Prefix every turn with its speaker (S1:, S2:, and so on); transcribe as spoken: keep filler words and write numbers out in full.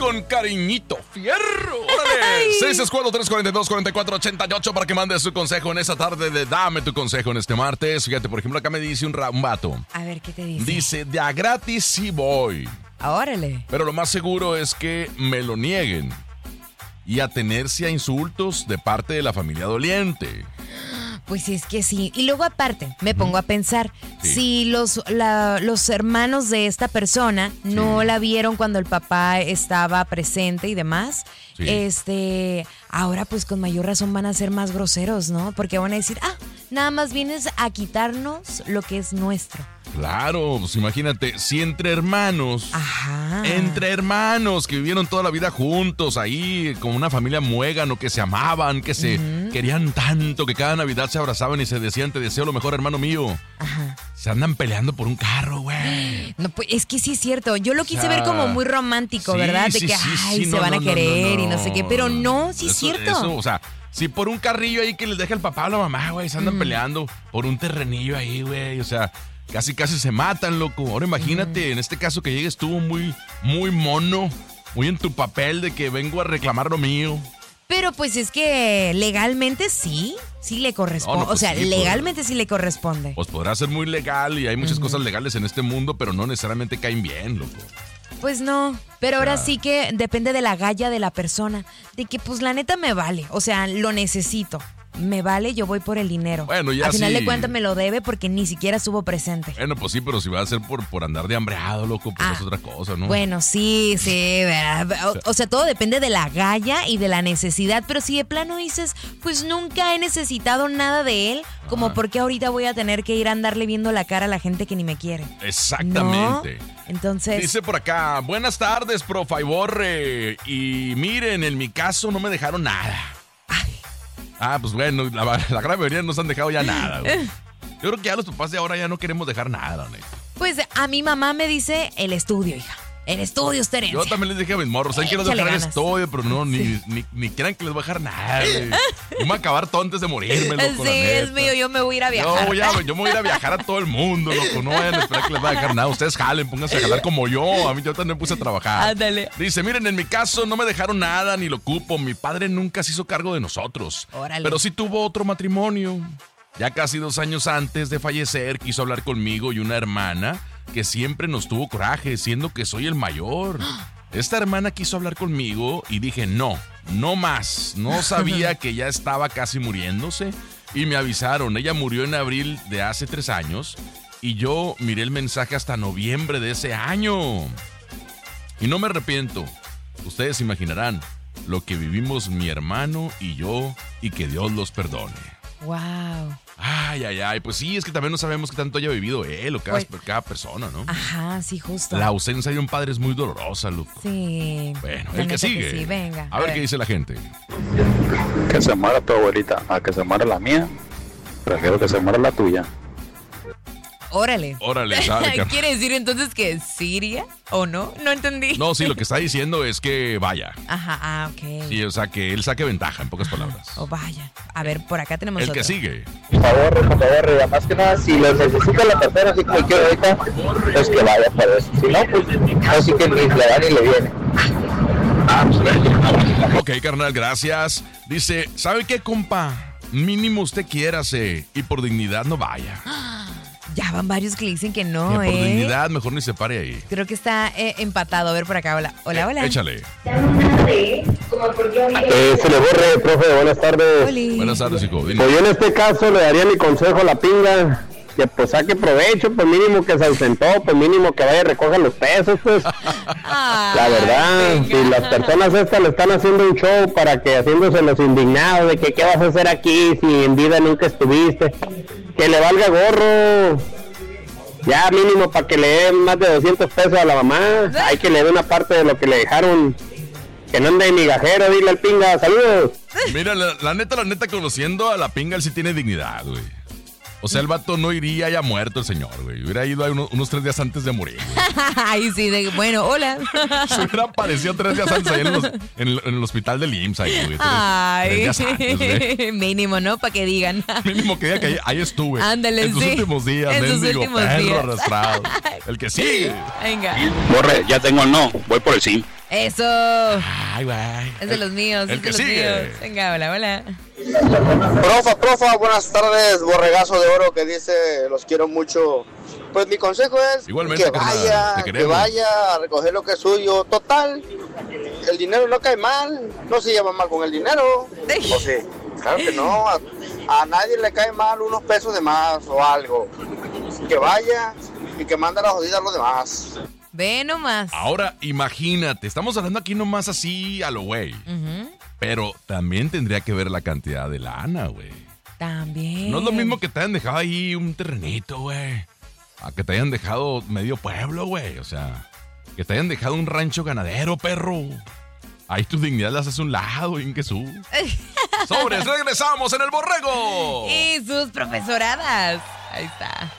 S1: con cariñito, fierro. ¡Órale! seis seis cuatro, tres cuatro dos, cuatro cuatro ocho ocho para que mandes su consejo en esa tarde de Dame tu consejo en este martes. Fíjate, por ejemplo, acá me dice un, ra- un vato.
S2: A ver, ¿qué te dice?
S1: Dice, de a gratis sí voy.
S2: Órale.
S1: Pero lo más seguro es que me lo nieguen y atenerse a insultos de parte de la familia doliente.
S2: Pues es que sí. Y luego aparte, me pongo a pensar,
S1: Sí.
S2: si los, la- los hermanos de esta persona no
S1: Sí.
S2: la vieron cuando el papá estaba presente y demás,
S1: Sí.
S2: este, ahora pues con mayor razón van a ser más groseros, ¿no? Porque van a decir, ah, nada más vienes a quitarnos lo que es nuestro.
S1: Claro, pues imagínate, si entre hermanos,
S2: Ajá.
S1: entre hermanos que vivieron toda la vida juntos ahí, como una familia muégano, que se amaban, que se querían tanto, que cada Navidad se abrazaban y se decían, te deseo lo mejor, hermano mío.
S2: Ajá.
S1: Se andan peleando por un carro, güey.
S2: No, pues es que sí es cierto. Yo lo quise
S1: sea,
S2: ver como muy romántico,
S1: sí,
S2: ¿verdad? De
S1: sí,
S2: que,
S1: sí,
S2: ay,
S1: sí,
S2: se
S1: no,
S2: van
S1: no,
S2: a
S1: no,
S2: querer
S1: no,
S2: y no sé qué. Pero no, sí es
S1: Eso-
S2: cierto.
S1: Eso, o sea, si por un carrillo ahí que les deja el papá o la mamá, güey, se andan peleando por un terrenillo ahí, güey, o sea, casi casi se matan, loco. Ahora imagínate, en este caso que llegues tú muy, muy mono, muy en tu papel de que vengo a reclamar lo mío.
S2: Pero pues es que legalmente sí, sí le corresponde.
S1: No, no, pues
S2: o sea,
S1: sí, pues.
S2: legalmente sí le corresponde.
S1: Pues podrá ser muy legal y hay muchas cosas legales en este mundo, pero no necesariamente caen bien, loco.
S2: Pues no, pero ahora
S1: O sea.
S2: sí que depende de la galla de la persona. De que pues la neta me vale, o sea, lo necesito. Me vale, yo voy por el dinero.
S1: Bueno, ya
S2: Al final
S1: sí.
S2: de cuentas me lo debe porque ni siquiera estuvo presente.
S1: Bueno, pues sí, pero si va a ser por, por andar de hambreado, loco, pues
S2: Ah,
S1: es otra cosa, ¿no?
S2: Bueno, sí, sí, ¿verdad? O, o sea, todo depende de la galla y de la necesidad, pero si de plano dices, pues nunca he necesitado nada de él, como
S1: Ajá.
S2: porque ahorita voy a tener que ir a andarle viendo la cara a la gente que ni me quiere.
S1: Exactamente.
S2: ¿No? Entonces,
S1: Dice por acá, buenas tardes, pro Faiborre. Y miren, en mi caso no me dejaron nada. Ah, pues bueno, la, la gran mayoría nos han dejado ya nada, güey. Yo creo que ya los papás de ahora ya no queremos dejar nada, la neta.
S2: pues a mi mamá me dice el estudio, hija. El estudio es tu herencia.
S1: Yo también les dije a mis morros, saben que les voy a
S2: Échale
S1: dejar el
S2: ganas.
S1: estudio, pero no, ni, ni, ni quieran que les voy a dejar nada, güey. Yo me voy a acabar todo antes de morirme, loco,
S2: Sí,
S1: la
S2: es
S1: neta.
S2: mío, yo me voy a ir a
S1: Yo,
S2: viajar.
S1: voy a, yo me voy a ir a viajar a todo el mundo, loco. No vayan a esperar que les vaya a dejar nada. Ustedes jalen, pónganse a jalar como yo. A mí yo también me puse a trabajar.
S2: Ándale.
S1: Dice, miren, en mi caso no me dejaron nada ni lo ocupo. Mi padre nunca se hizo cargo de nosotros.
S2: Órale.
S1: Pero sí tuvo otro matrimonio. Ya casi dos años antes de fallecer, quiso hablar conmigo y una hermana que siempre nos tuvo coraje, siendo que soy el mayor. Esta hermana quiso hablar conmigo y dije, no, no más. No sabía que ya estaba casi muriéndose y me avisaron. Ella murió en abril de hace tres años y yo miré el mensaje hasta noviembre de ese año. Y no me arrepiento. Ustedes imaginarán lo que vivimos mi hermano y yo y que Dios los perdone.
S2: Wow.
S1: Ay, ay, ay, pues sí, es que también no sabemos qué tanto haya vivido él o cada,
S2: Pues-
S1: cada persona, ¿no?
S2: Ajá, sí, justo.
S1: La ausencia de un padre es muy dolorosa, loco.
S2: Sí.
S1: Bueno,
S2: La
S1: el que
S2: neta
S1: sigue.
S2: sí, venga.
S1: A ver qué dice la gente.
S3: Que se muera tu abuelita, a que se muera la mía. Prefiero que se muera la tuya.
S2: Órale.
S1: Órale, sale, carnal.
S2: ¿Quiere decir entonces que es Siria o no? No entendí.
S1: No, sí, lo que está diciendo es que vaya.
S2: Ajá, ah, ok.
S1: Sí, o sea, que él saque ventaja, en pocas palabras.
S2: O vaya. A ver, por acá tenemos
S1: El
S2: otro.
S1: que sigue.
S3: Por favor, por favor, y más que nada, si lo necesita la persona, así como quiero ahorita, pues que vaya por eso. Si no, pues así que ni le da ni le viene.
S1: Ok, carnal, gracias. Dice, ¿sabe qué, compa? Mínimo usted quiérase y por dignidad no vaya.
S2: Ya van varios que le dicen que no,
S1: Que por
S2: ¿eh?
S1: dignidad mejor ni se pare ahí.
S2: Creo que está eh, empatado. A ver por acá. Hola, hola, hola.
S1: Eh, échale.
S3: Eh, se le borre, profe, buenas tardes.
S2: Oli.
S1: Buenas tardes, hijo. Dime.
S3: Pues yo en este caso le daría mi consejo a la pinga, que pues saque provecho, pues mínimo que se ausentó, pues mínimo que vaya y recoja los pesos, pues.
S2: Ay,
S3: La verdad,
S2: venga.
S3: si las personas estas le están haciendo un show para que haciéndose los indignados de que qué vas a hacer aquí si en vida nunca estuviste, que le valga gorro. Ya mínimo para que le den más de doscientos pesos a la mamá, hay que le dé una parte de lo que le dejaron, que no ande de migajero, dile al pinga, saludos.
S1: Mira, la, la neta, la neta, conociendo a la pinga, él sí tiene dignidad, güey. O sea, el vato no iría ya muerto el señor, güey. Hubiera ido ahí unos, unos tres días antes de morir, güey.
S2: Ay, sí, de, bueno, hola.
S1: Se hubiera aparecido tres días antes ahí en, los- en el, en el hospital del I M S S, ahí, güey. Tres- tres
S2: Ay,
S1: días antes, güey.
S2: mínimo, ¿no? Para que digan.
S1: Mínimo que diga que ahí, ahí estuve.
S2: Ándale,
S1: en tus
S2: sí.
S1: últimos días,
S2: En tus
S1: mendigo
S2: últimos
S1: perro
S2: días.
S1: arrastrado. El que sigue.
S2: Venga.
S4: Borre, ya tengo el no, voy por el sí.
S2: Eso.
S1: Ay, güey.
S2: Es de los míos,
S1: el
S2: es de
S1: que
S2: los
S1: sigue.
S2: míos. Venga, hola, hola.
S4: Profa, profa, buenas tardes, borregazo de oro que dice, los quiero mucho. Pues mi consejo es
S1: Igualmente,
S4: que
S1: carnal,
S4: vaya,
S1: te
S4: que
S1: queremos.
S4: vaya a recoger lo que es suyo. Total, el dinero no cae mal, no se lleva mal con el dinero. ¿O sí? Claro que no, a, a nadie le cae mal unos pesos de más o algo. Que vaya y que mande la jodida a los demás.
S2: Ve nomás.
S1: Ahora, imagínate, estamos hablando aquí nomás así a lo güey.
S2: Uh-huh.
S1: Pero también tendría que ver la cantidad de lana, güey.
S2: También.
S1: No es lo mismo que te hayan dejado ahí un terrenito, güey. A que te hayan dejado medio pueblo, güey. O sea, que te hayan dejado un rancho ganadero, perro. Ahí tu dignidad la haces a un lado, Inquesú. Sobres, regresamos en el borrego.
S2: Y sus profesoradas. Ahí está.